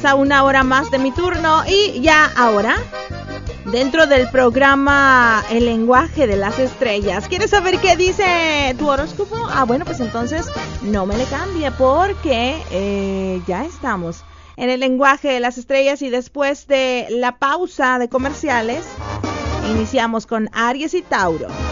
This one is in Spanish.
pasa una hora más de mi turno y ya ahora, dentro del programa El lenguaje de las estrellas, ¿quieres saber qué dice tu horóscopo? Bueno, pues entonces no me le cambie porque ya estamos en el lenguaje de las estrellas y después de la pausa de comerciales, iniciamos con Aries y Tauro.